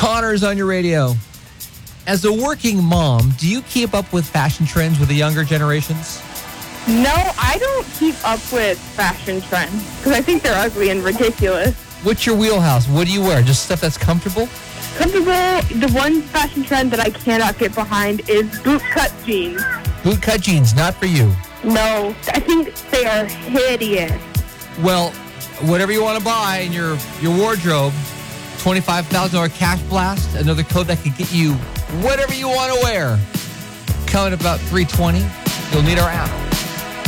Connor's on your radio. As a working mom, do you keep up with fashion trends with the younger generations? No, I don't keep up with fashion trends because I think they're ugly and ridiculous. What's your wheelhouse? What do you wear? Just stuff that's comfortable? The one fashion trend that I cannot get behind is bootcut jeans. Bootcut jeans, not for you. No, I think they are hideous. Well, whatever you want to buy in your wardrobe, $25,000 cash blast, another code that could get you whatever you want to wear. Coming about 3:20, you'll need our app.